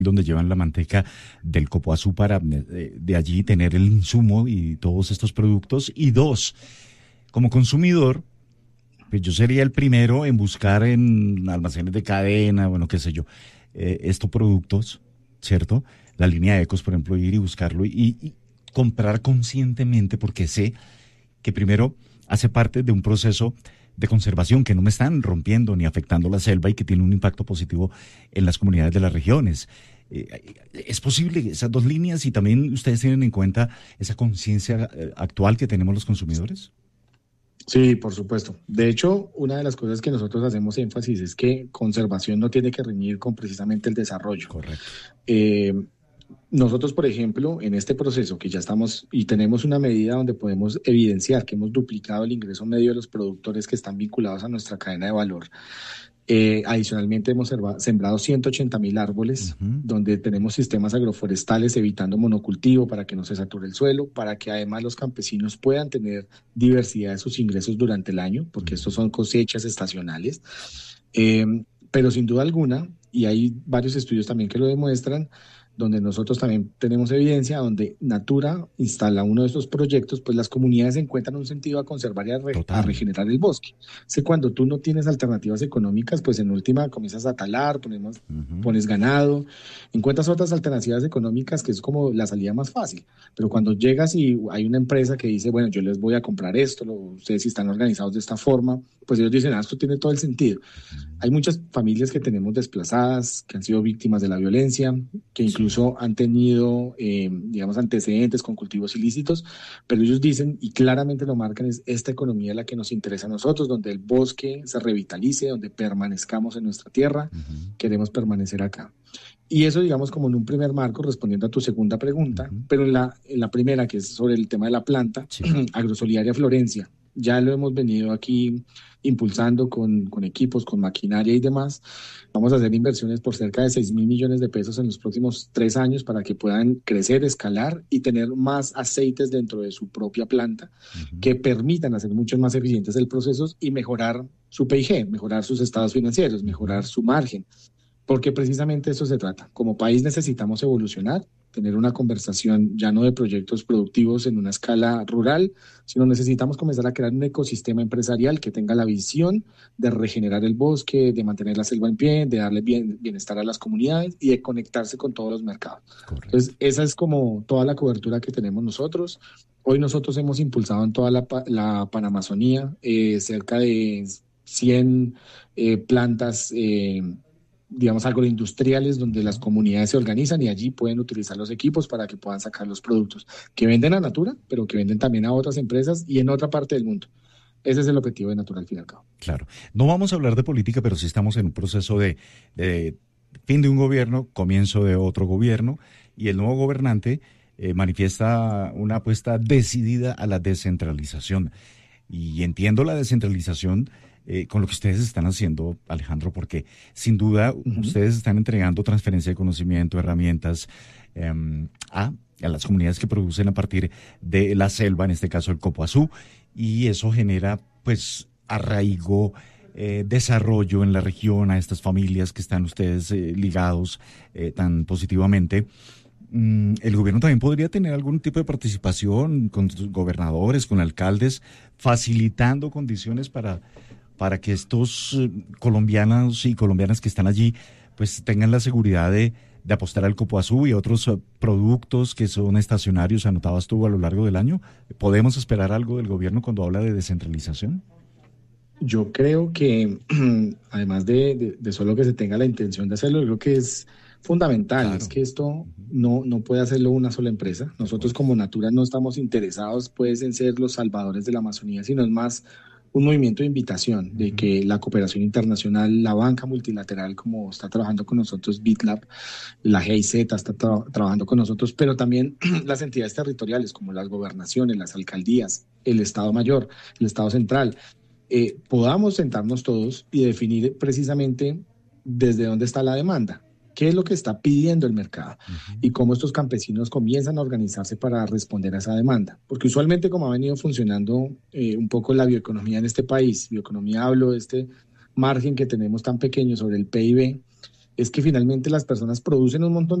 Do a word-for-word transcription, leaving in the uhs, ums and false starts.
donde llevan la manteca del Copoazú para de, de allí tener el insumo y todos estos productos. Y dos, como consumidor, pues yo sería el primero en buscar en almacenes de cadena, bueno, qué sé yo, eh, estos productos, ¿cierto? La línea de Ecos, por ejemplo, ir y buscarlo y, y comprar conscientemente, porque sé que primero hace parte de un proceso de conservación, que no me están rompiendo ni afectando la selva y que tiene un impacto positivo en las comunidades de las regiones. Eh, ¿Es posible esas dos líneas y también ustedes tienen en cuenta esa conciencia eh, actual que tenemos los consumidores? Sí, por supuesto. De hecho, una de las cosas que nosotros hacemos énfasis es que conservación no tiene que reñir con precisamente el desarrollo. Correcto. Eh, Nosotros, por ejemplo, en este proceso que ya estamos y tenemos una medida donde podemos evidenciar que hemos duplicado el ingreso medio de los productores que están vinculados a nuestra cadena de valor. Eh, adicionalmente hemos serva- sembrado ciento ochenta mil árboles, Uh-huh. donde tenemos sistemas agroforestales evitando monocultivo para que no se sature el suelo, para que además los campesinos puedan tener diversidad de sus ingresos durante el año, porque estos son cosechas estacionales. Eh, pero sin duda alguna, y hay varios estudios también que lo demuestran, donde nosotros también tenemos evidencia, donde Natura instala uno de estos proyectos, pues las comunidades encuentran un sentido a conservar y a, re- a Total. regenerar el bosque. Sé cuando tú no tienes alternativas económicas, pues en última comienzas a talar, ponemos, Uh-huh. pones ganado, encuentras otras alternativas económicas que es como la salida más fácil. Pero cuando llegas y hay una empresa que dice, bueno, yo les voy a comprar esto, lo, ustedes si están organizados de esta forma, pues ellos dicen, ah, esto tiene todo el sentido. Hay muchas familias que tenemos desplazadas, que han sido víctimas de la violencia, que Sí. incluso han tenido, eh, digamos, antecedentes con cultivos ilícitos, pero ellos dicen, y claramente lo marcan, es esta economía la que nos interesa a nosotros, donde el bosque se revitalice, donde permanezcamos en nuestra tierra, Uh-huh. queremos permanecer acá. Y eso, digamos, como en un primer marco, respondiendo a tu segunda pregunta, Uh-huh. pero en la, en la primera, que es sobre el tema de la planta, Sí. Agrosolidaria Florencia, ya lo hemos venido aquí impulsando con, con equipos, con maquinaria y demás. Vamos a hacer inversiones por cerca de seis mil millones de pesos en los próximos tres años para que puedan crecer, escalar y tener más aceites dentro de su propia planta Uh-huh. que permitan hacer mucho más eficientes el proceso y mejorar su P I G, mejorar sus estados financieros, Uh-huh. mejorar su margen. Porque precisamente de eso se trata. Como país necesitamos evolucionar, tener una conversación ya no de proyectos productivos en una escala rural, sino necesitamos comenzar a crear un ecosistema empresarial que tenga la visión de regenerar el bosque, de mantener la selva en pie, de darle bien, bienestar a las comunidades y de conectarse con todos los mercados. Correcto. Entonces, esa es como toda la cobertura que tenemos nosotros. Hoy nosotros hemos impulsado en toda la, la Panamazonía eh, cerca de cien eh, plantas eh, digamos, agroindustriales donde las Uh-huh. comunidades se organizan y allí pueden utilizar los equipos para que puedan sacar los productos que venden a Natura, pero que venden también a otras empresas y en otra parte del mundo. Ese es el objetivo de Natura al fin y al cabo. Claro. No vamos a hablar de política, pero sí estamos en un proceso de, de fin de un gobierno, comienzo de otro gobierno, y el nuevo gobernante eh, manifiesta una apuesta decidida a la descentralización. Y entiendo la descentralización eh, con lo que ustedes están haciendo, Alejandro, porque sin duda Uh-huh. ustedes están entregando transferencia de conocimiento, herramientas eh, a, a las comunidades que producen a partir de la selva, en este caso el Copoazú, y eso genera pues arraigo, eh, desarrollo en la región a estas familias que están ustedes eh, ligados eh, tan positivamente. Mm, el gobierno también podría tener algún tipo de participación con sus gobernadores, con alcaldes, facilitando condiciones para, para que estos eh, colombianos y colombianas que están allí pues tengan la seguridad de, de apostar al Copoazú y otros eh, productos que son estacionarios, anotabas tú a lo largo del año. ¿Podemos esperar algo del gobierno cuando habla de descentralización? Yo creo que, además de, de, de solo que se tenga la intención de hacerlo, creo que es fundamental, es Claro. que esto Uh-huh. no, no puede hacerlo una sola empresa. De Nosotros acuerdo. como Natura no estamos interesados pues en ser los salvadores de la Amazonía, sino es más un movimiento de invitación, de Uh-huh. que la cooperación internacional, la banca multilateral, como está trabajando con nosotros BitLab, la G I Z está tra- trabajando con nosotros, pero también las entidades territoriales como las gobernaciones, las alcaldías, el Estado Mayor, el Estado Central, eh, podamos sentarnos todos y definir precisamente desde dónde está la demanda, qué es lo que está pidiendo el mercado Uh-huh. y cómo estos campesinos comienzan a organizarse para responder a esa demanda. Porque usualmente como ha venido funcionando eh, un poco la bioeconomía en este país, bioeconomía hablo de este margen que tenemos tan pequeño sobre el P I B, es que finalmente las personas producen un montón